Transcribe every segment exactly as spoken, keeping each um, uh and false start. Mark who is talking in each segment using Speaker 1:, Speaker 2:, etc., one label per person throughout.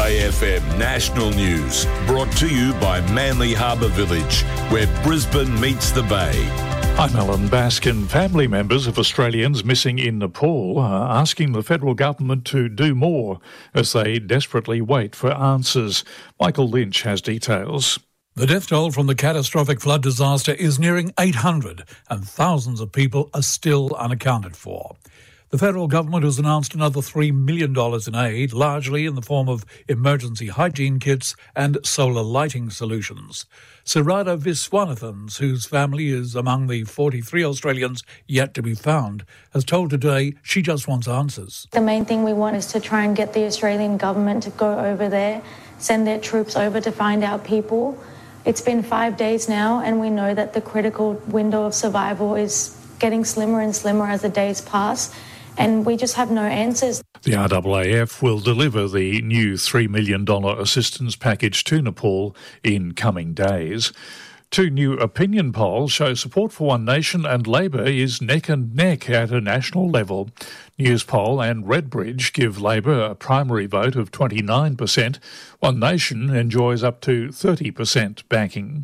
Speaker 1: Bay F M National News, brought to you by Manly Harbour Village, where Brisbane meets the Bay.
Speaker 2: I'm Alan Baskin. Family members of Australians missing in Nepal are asking the federal government to do more as they desperately wait for answers. Michael Lynch has details.
Speaker 3: The death toll from the catastrophic flood disaster is nearing eight hundred, and thousands of people are still unaccounted for. The federal government has announced another three million dollars in aid, largely in the form of emergency hygiene kits and solar lighting solutions. Sirada Viswanathan, whose family is among the forty-three Australians yet to be found, has told Today she just wants answers.
Speaker 4: The main thing we want is to try and get the Australian government to go over there, send their troops over to find our people. It's been five days now, and we know that the critical window of survival is getting slimmer and slimmer as the days pass. And we just have no answers.
Speaker 2: The R A A F will deliver the new three million dollars assistance package to Nepal in coming days. Two new opinion polls show support for One Nation and Labor is neck and neck at a national level. Newspoll and Redbridge give Labor a primary vote of twenty-nine percent. One Nation enjoys up to thirty percent backing.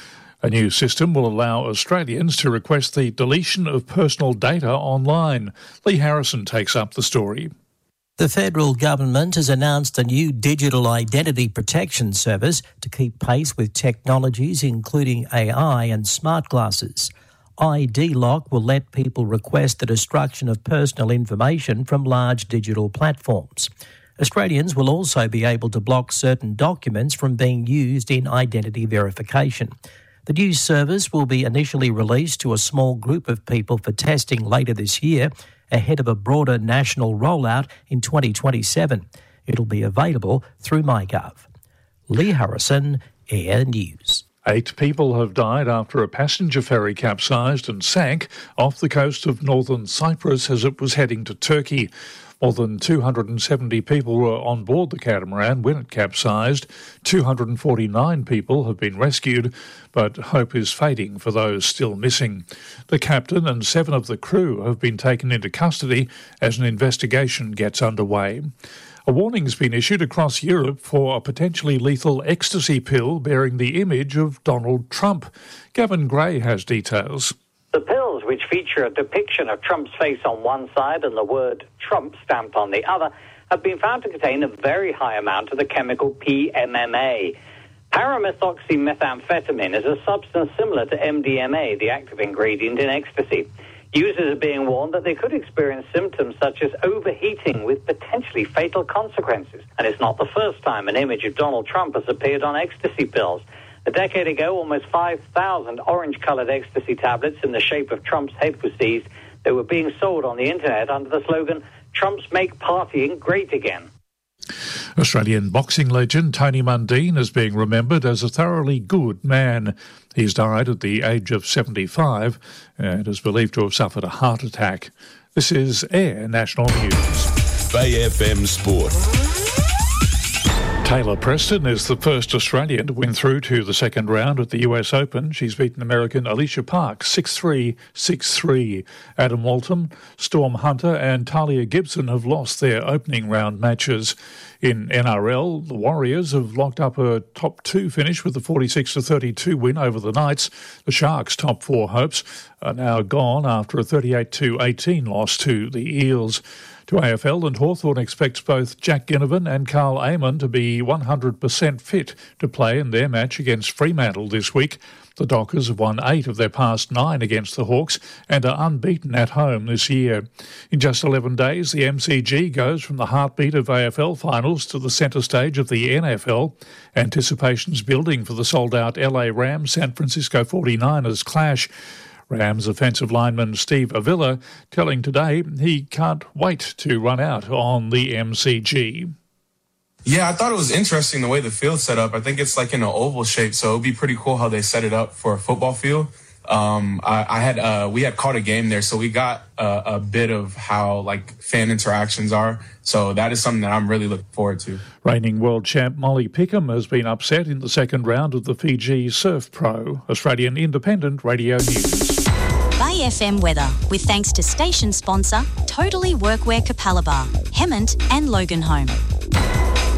Speaker 2: A new system will allow Australians to request the deletion of personal data online. Lee Harrison takes up the story.
Speaker 5: The federal government has announced a new digital identity protection service to keep pace with technologies including A I and smart glasses. I D Lock will let people request the destruction of personal information from large digital platforms. Australians will also be able to block certain documents from being used in identity verification. The new service will be initially released to a small group of people for testing later this year, ahead of a broader national rollout in twenty twenty-seven. It'll be available through MyGov. Lee Harrison, Air News.
Speaker 2: Eight people have died after a passenger ferry capsized and sank off the coast of northern Cyprus as it was heading to Turkey. More than two hundred seventy people were on board the catamaran when it capsized. two hundred forty-nine people have been rescued, but hope is fading for those still missing. The captain and seven of the crew have been taken into custody as an investigation gets underway. A warning's been issued across Europe for a potentially lethal ecstasy pill bearing the image of Donald Trump. Gavin Gray has details.
Speaker 6: The pills, which feature a depiction of Trump's face on one side and the word Trump stamped on the other, have been found to contain a very high amount of the chemical P M M A. Paramethoxymethamphetamine is a substance similar to M D M A, the active ingredient in ecstasy. Users are being warned that they could experience symptoms such as overheating with potentially fatal consequences. And it's not the first time an image of Donald Trump has appeared on ecstasy pills. A decade ago, almost five thousand orange-coloured ecstasy tablets in the shape of Trump's head were seized. They were being sold on the internet under the slogan, "Trump's make partying great again."
Speaker 2: Australian boxing legend Tony Mundine is being remembered as a thoroughly good man. He's died at the age of seventy-five and is believed to have suffered a heart attack. This is Air National News.
Speaker 1: Bay F M Sport.
Speaker 2: Taylor Preston is the first Australian to win through to the second round at the U S Open. She's beaten American Alicia Park six three, six three. Adam Walton, Storm Hunter and Talia Gibson have lost their opening round matches. In N R L, the Warriors have locked up a top two finish with a forty-six to thirty-two win over the Knights. The Sharks' top four hopes are now gone after a thirty-eight to eighteen loss to the Eels. To A F L, and Hawthorn expects both Jack Ginnivan and Carl Amon to be one hundred percent fit to play in their match against Fremantle this week. The Dockers have won eight of their past nine against the Hawks and are unbeaten at home this year. In just eleven days, the M C G goes from the heartbeat of A F L finals to the centre stage of the N F L. Anticipation's building for the sold-out L A Rams San Francisco forty-niners clash. Rams offensive lineman Steve Avila telling Today he can't wait to run out on the M C G.
Speaker 7: Yeah, I thought it was interesting the way the field's set up. I think it's like in an oval shape, so it would be pretty cool how they set it up for a football field. Um, I, I had uh, we had caught a game there, so we got a, a bit of how like fan interactions are. So that is something that I'm really looking forward to.
Speaker 2: Reigning world champ Molly Pickham has been upset in the second round of the Fiji Surf Pro. Australian Independent Radio News.
Speaker 8: Bay F M weather, with thanks to station sponsor Totally Workwear Capalaba, Hemmant and Loganholme.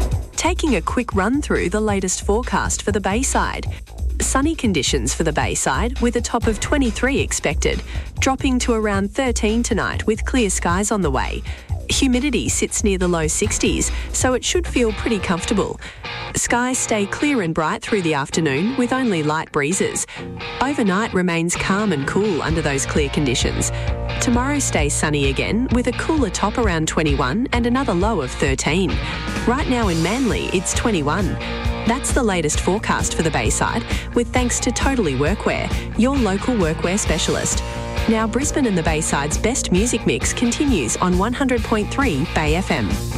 Speaker 9: Taking a quick run through the latest forecast for the Bayside. Sunny conditions for the Bayside with a top of twenty-three expected, dropping to around thirteen tonight with clear skies on the way. Humidity sits near the low sixties, so it should feel pretty comfortable. Skies stay clear and bright through the afternoon with only light breezes. Overnight remains calm and cool under those clear conditions. Tomorrow stays sunny again with a cooler top around twenty-one and another low of thirteen. Right now in Manly, it's twenty-one. That's the latest forecast for the Bayside, with thanks to Totally Workwear, your local workwear specialist. Now Brisbane and the Bayside's best music mix continues on one hundred point three Bay F M.